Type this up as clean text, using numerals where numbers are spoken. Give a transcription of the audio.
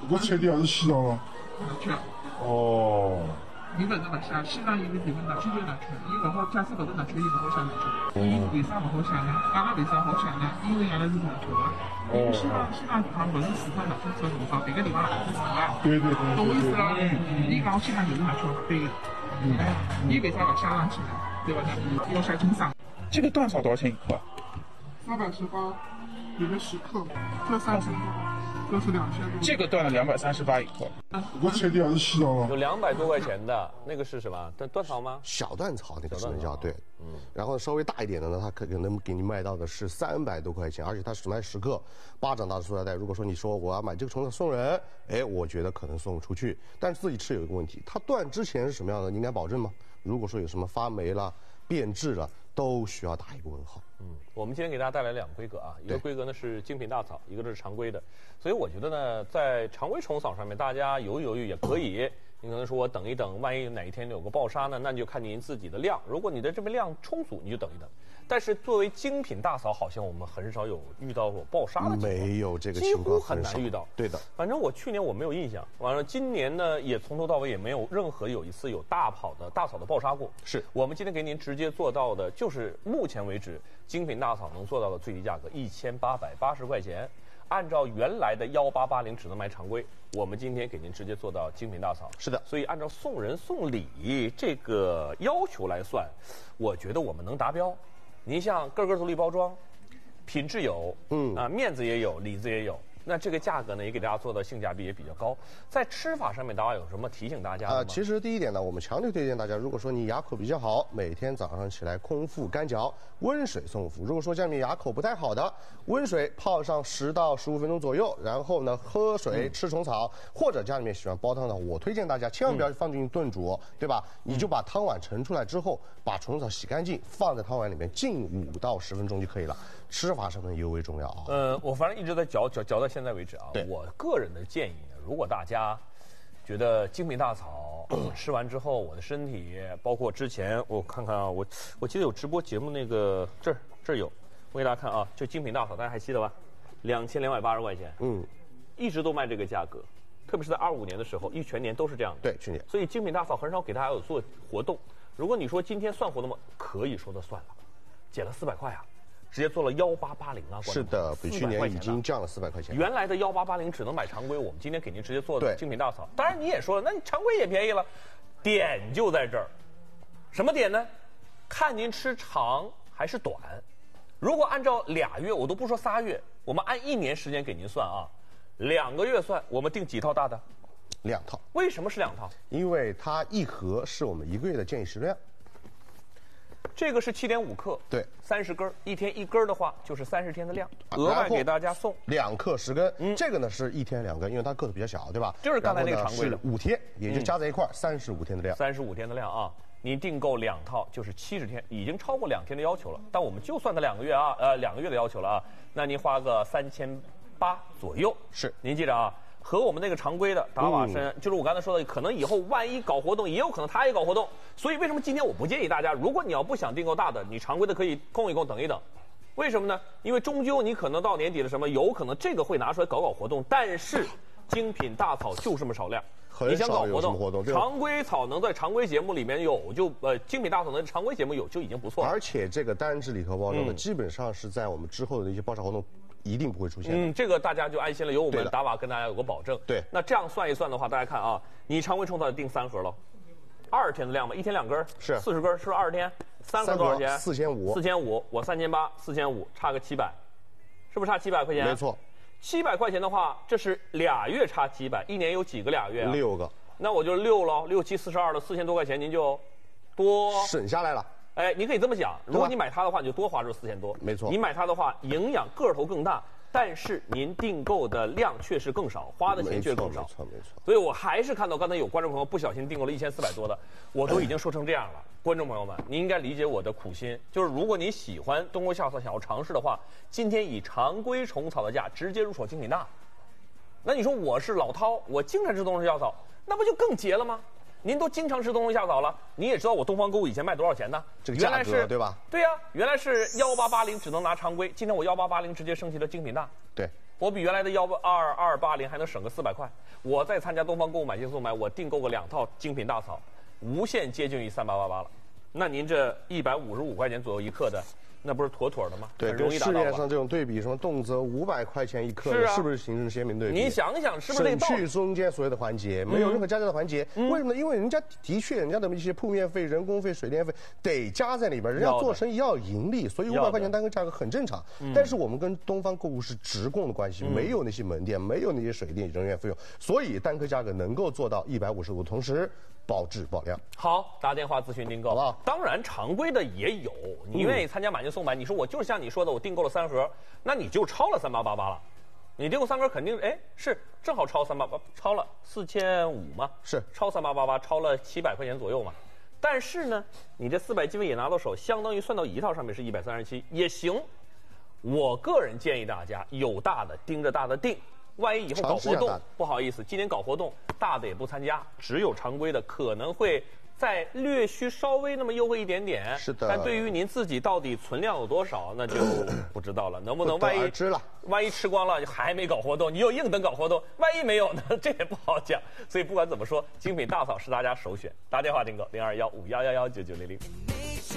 我彻底还是洗到了。 去了。 哦。 你反正不下，西藏有个地方拿去就拿去，伊不好，假使搿个拿去，伊不好下拿去。伊为啥不好下呢？阿拉为啥好下呢？因为阿拉是农村嘛。因为西藏地方不是四川拿去吃农场，别个地方拿去吃啊。 对。 懂我意思了？你讲西藏就是拿去对的。你为啥不下上去呢？对吧？要下清桑。这个断草多少钱一克？318，有个10克，这30多。这是2000多，这个断了238一克。 我彻底还是洗到了。 有200多块钱的那个是什么？断草吗？ 小断草那个只能叫对，然后稍微大一点的呢，它可能给你卖到的是300多块钱，而且它只卖10克，巴掌大的塑料袋。如果说你说我要买这个虫子送人，哎，我觉得可能送不出去。但是自己吃有一个问题，它断之前是什么样的？你敢保证吗？如果说有什么发霉了、变质了，都需要打一个问号。 我们今天给大家带来2个规格啊，一个规格呢是精品大草，一个是常规的。所以我觉得呢，在常规虫草上面，大家犹豫犹豫也可以。你可能说我等一等，万一哪一天有个爆杀呢？那你就看您自己的量。如果你的这边量充足，你就等一等。但是作为精品大嫂，好像我们很少有遇到过爆杀的情况， 没有这个情况， 几乎很难遇到。 对的， 反正我去年我没有印象，完了今年呢也从头到尾也没有任何有一次有大草的爆杀过。 是我们今天给您直接做到的，就是目前为止精品大草能做到的最低价格1880块钱。按照原来的1880只能买常规，我们今天给您直接做到精品大草。 是的， 所以按照送人送礼这个要求来算，我觉得我们能达标。您像个独立包装，品质有，面子也有，里子也有。那这个价格呢，也给大家做到性价比也比较高。在吃法上面，大家有什么提醒大家的吗？ 其实第一点呢，我们强烈推荐大家，如果说你牙口比较好，每天早上起来空腹干嚼，温水送服。如果说家里面牙口不太好的，温水泡上10到15分钟左右，然后呢喝水吃虫草，或者家里面喜欢煲汤的，我推荐大家千万不要放进去炖煮，对吧？你就把汤碗盛出来之后，把虫草洗干净，放在汤碗里面浸5到10分钟就可以了。吃法上面尤为重要啊。 我反正一直在嚼到现在为止啊。我个人的建议呢，如果大家觉得精品大草吃完之后，我的身体，包括之前我看看啊，我记得有直播节目那个这儿有，我给大家看啊，就精品大草，大家还记得吧？2280块钱，一直都卖这个价格，特别是在25年的时候，全年都是这样的。 对，去年。 所以精品大草很少给大家有做活动。如果你说今天算活动吗？可以说的算了，减了400块啊。直接做了1880啊！ 是的，比去年已经降了400块钱。 原来的1880只能买常规，我们今天给您直接做的精品大草。当然你也说了，那你常规也便宜了，点就在这儿。什么点呢？看您吃长还是短。如果按照2月，我都不说3月，我们按1年时间给您算啊，2个月算，我们订几套大的 ？2套。 为什么是2套？ 因为它一盒是我们1个月的建议食量。 这个是7.5克， 对 ，30根，1天1根的话就是30天的量，额外给大家送 2克10根，这个呢是1天2根，因为它个子比较小，对吧？ 就是刚才那个常规的 5天，也就加在一块35天的量 ，35天的量啊！您订购2套就是70天，已经超过2天的要求了，但我们就算它2个月啊，2个月的要求了啊，那您花个3800左右， 是， 您记着啊。和我们那个常规的打瓦参，就是我刚才说的，可能以后万一搞活动，也有可能他也搞活动。所以为什么今天我不建议大家，如果你要不想订购大的，你常规的可以供一供，等一等。为什么呢？因为终究你可能到年底的什么，有可能这个会拿出来搞活动，但是精品大草就这么少量， 你想搞活动， 常规草能在常规节目里面有，精品大草能在常规节目有就已经不错了。 而且这个单支礼盒包装呢，基本上是在我们之后的一些爆炸活动。一定不会出现。 这个大家就安心了，有我们达瓦跟大家有个保证。 对， 那这样算一算的话，大家看啊，你常规虫草订3盒了，20天的量嘛，1天2根， 是 40根，是不是20天？3盒多少钱 ？4500， 我3800，4500，差个700，是不是差700块钱？ 没错 ，700块钱的话，这是2月差700，一年有几个2月啊 ？6个。 那我就6了，6、7、42了，4000多块钱，您就多省下来了。 哎，你可以这么想，如果你买它的话，你就多花这4000多。 没错， 你买它的话，营养个头更大，但是您订购的量确实更少，花的钱却更少。 没错。 所以我还是看到刚才有观众朋友不小心订购了1400多的，我都已经说成这样了。观众朋友们，您应该理解我的苦心，就是如果你喜欢冬菇夏草，想要尝试的话，今天以常规虫草的价直接入手精品大。那你说我是老饕，我经常吃冬菇夏草，那不就更结了吗？您都经常吃冬菇夏草了，你也知道我东方购物以前卖多少钱呢？ 这个价格对吧？ 对呀，原来是1880只能拿常规，今天我1880直接升级了精品大。 对， 我比原来的12280还能省个400块。我再参加东方购物买进送买，我订购个2套精品大草，无限接近于3888了。那您这155块钱左右一克的，那不是妥妥的吗？ 对，跟市面上这种对比，什么动辄500块钱一克的，是不是形成鲜明对比？ 你想一想，是不是这道理？ 省去中间所有的环节，没有任何加价的环节。为什么呢？因为人家的确，人家的一些铺面费、人工费、水电费得加在里边，人家做生意要盈利，所以500块钱单个价格很正常。但是我们跟东方购物是直供的关系，没有那些门店，没有那些水电人员费用，所以单颗价格能够做到155，同时保质保量。 好，打电话咨询订购， 好不好？ 当然常规的也有，你愿意参加买进送买，你说我就是像你说的，我订购了3盒，那你就超了3888了。你订购3盒肯定是正好超388，超了4500嘛， 是超3888，超了700块钱左右嘛。但是呢，你这400积分也拿到手，相当于算到一套上面是137，也行。我个人建议大家有大的盯着大的订。万一以后搞活动，不好意思，今年搞活动大的也不参加，只有常规的可能会再略须稍微那么优惠一点点。 是的。 但对于您自己到底存量有多少，那就不知道了。能不能万一吃光了还没搞活动，你又硬等搞活动，万一没有呢？这也不好讲。所以不管怎么说，精品大草是大家首选。打电话订购021511199900。